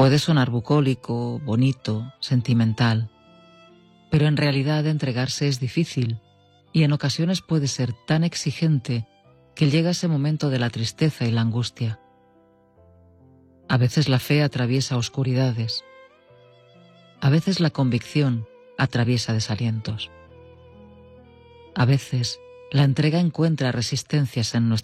Puede sonar bucólico, bonito, sentimental, pero en realidad entregarse es difícil y en ocasiones puede ser tan exigente que llega ese momento de la tristeza y la angustia. A veces la fe atraviesa oscuridades, a veces la convicción atraviesa desalientos. A veces la entrega encuentra resistencias en nuestro